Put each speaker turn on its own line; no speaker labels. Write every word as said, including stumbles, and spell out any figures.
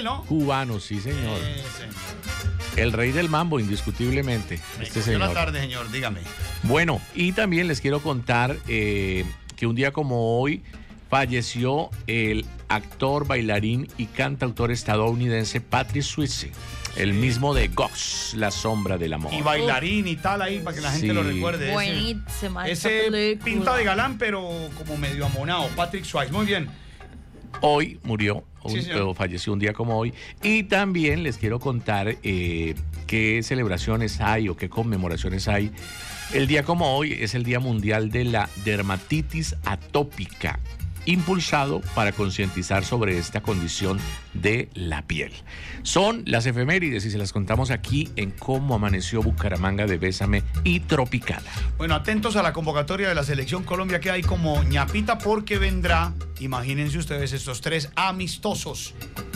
¿no?
Cubano, sí, señor.
Eh, señor.
El rey del mambo, indiscutiblemente. Este señor.
Buenas tardes, señor, dígame.
Bueno, y también les quiero contar eh, que un día como hoy falleció el actor, bailarín y cantautor estadounidense Patrick Swayze, el mismo de Ghost, La sombra del amor.
Y bailarín y tal ahí, para que la gente
Sí.
lo recuerde.
Buenísima esa
Ese, ese
película.
pinta de galán, pero como medio amonado. Patrick Swayze, muy bien.
Hoy murió,
Sí,
un-
señor.
o falleció un día como hoy. Y también les quiero contar eh, qué celebraciones hay o qué conmemoraciones hay. El día como hoy es el Día Mundial de la Dermatitis Atópica, impulsado para concientizar sobre esta condición de la piel. Son las efemérides y se las contamos aquí en Cómo Amaneció Bucaramanga de Bésame y Tropicana.
Bueno, atentos a la convocatoria de la Selección Colombia que hay como ñapita porque vendrá, imagínense ustedes estos tres amistosos.